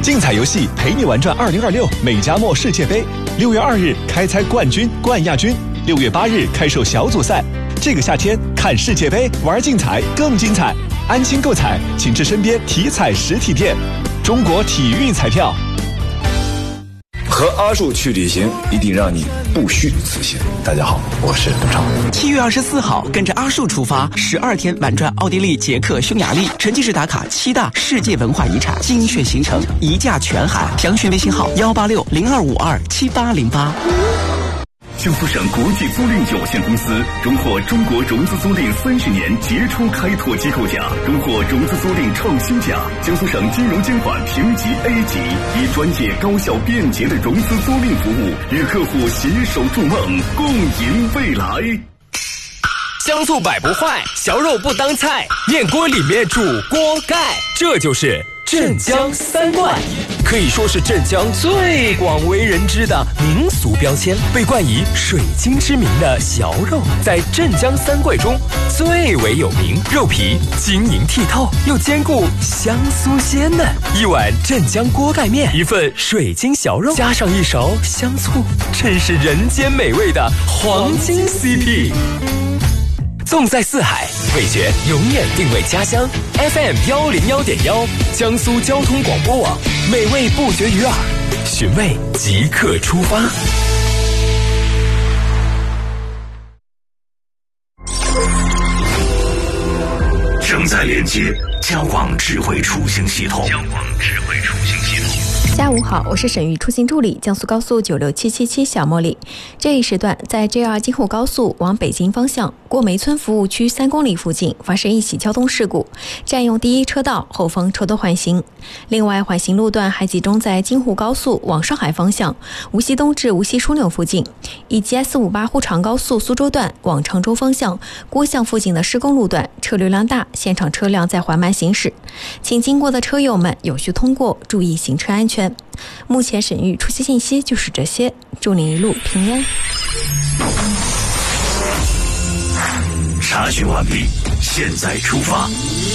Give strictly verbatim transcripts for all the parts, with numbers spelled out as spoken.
竞彩游戏陪你玩转二零二六美加墨世界杯，六月二日开猜冠军、冠亚军，六月八日开售小组赛。这个夏天看世界杯，玩竞彩更精彩。安心购彩，请至身边体彩实体店。中国体育彩票。 和阿树去旅行，一定让你不虚此行。大家好，我是董超。 七月二十四号，跟着阿树出发，十二天玩转奥地利、捷克、匈牙利，沉浸式打卡七大世界文化遗产，精选行程，一价全含。详询微信号幺八六零二五二七八零八。 江苏省国际租赁有限公司荣获中国融资租赁三十年杰出开拓机构奖，荣获融资租赁创新奖。江苏省金融监管评级 A 级，以专业、高效、便捷的融资租赁服务，与客户携手筑梦，共赢未来。 香醋摆不坏，小肉不当菜，面锅里面煮锅盖，这就是镇江三怪，可以说是镇江最广为人知的民俗标签。被冠以水晶之名的小肉，在镇江三怪中最为有名，肉皮晶莹剔透，又兼顾香酥鲜嫩。一碗镇江锅盖面，一份水晶小肉，加上一勺香醋，真是人间美味的黄金 C P。纵在四海，味觉永远定位家乡。F M 幺零幺点幺，江苏交通广播网，美味不绝于耳，寻味即刻出发。 正在连接交广智慧出行系统。交广智慧出行系统。 下午好，我是省域出行助理江苏高速九六七七七小茉莉。这一时段在 J R 京沪高速往北京方向过梅村服务区三公里附近发生一起交通事故，占用第一车道，后方车多缓行。另外，缓行路段还集中在京沪高速往上海方向无锡东至无锡枢纽附近，以及 S 五八沪长高速苏州段往常州方向郭巷附近的施工路段，车流量大，现场车辆在缓慢行驶，请经过的车友们有序通过，注意行车安全。目前省域出行信息就是这些，祝您一路平安。 查询完毕，现在出发。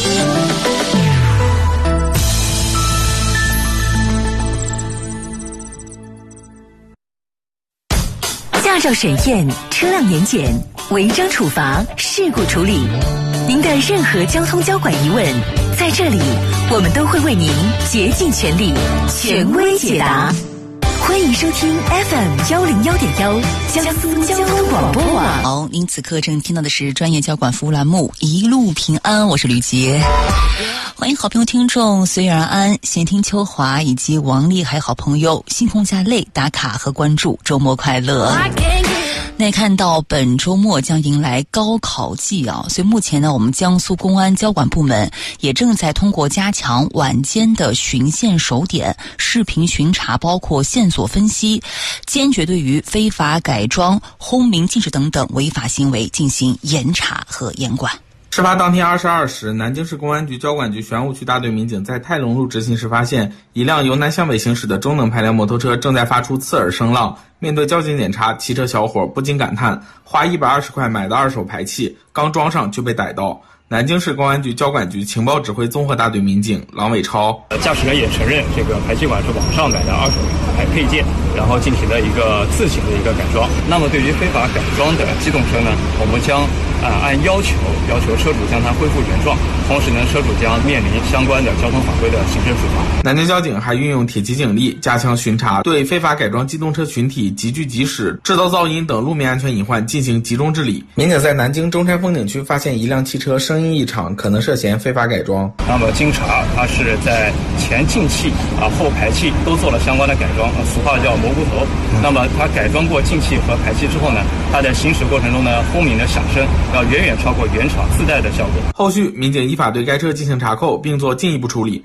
驾照审验、车辆年检、违章处罚、事故处理，您的任何交通交管疑问，在这里我们都会为您竭尽全力权威解答。欢迎收听 F M 幺零幺点幺江苏交通广播网。 好，您此刻正听到的是专业交管服务栏目《一路平安》，我是吕杰。欢迎好朋友听众随遇而安、闲听秋华以及王丽，还有好朋友星空下泪打卡和关注，周末快乐。那看到本周末将迎来高考季啊，所以目前呢，我们江苏公安交管部门也正在通过加强晚间的巡线守点、视频巡查，包括线索分析，坚决对于非法改装、轰鸣禁止等等违法行为进行严查和严管。 事发当天二十二时，南京市公安局交管局玄武区大队民警在泰隆路执勤时发现，一辆由南向北行驶的中等排量摩托车正在发出刺耳声浪。面对交警检查，骑车小伙不禁感叹，花一百二十块买的二手排气，刚装上就被逮到。南京市公安局交管局情报指挥综合大队民警郎伟超， 驾驶员也承认这个排气管是网上买的二手排配件，然后进行了一个自行的一个改装。那么对于非法改装的机动车呢，我们将啊、呃、按要求要求车主将它恢复原状，同时呢，车主将面临相关的交通法规的行政处罚。 南京交警还运用铁骑警力加强巡查，对非法改装机动车群体集聚集驶、制造噪音等路面安全隐患进行集中治理。民警在南京中山风景区发现一辆汽车声音异常，可能涉嫌非法改装。 那么经查，它是在前进气啊、后排气都做了相关的改装，呃、俗话叫蘑菇头。嗯、那么它改装过进气和排气之后呢，它在行驶过程中呢，轰鸣的响声要远远超过原厂自带的效果。 后续民警依法对该车进行查扣，并做进一步处理。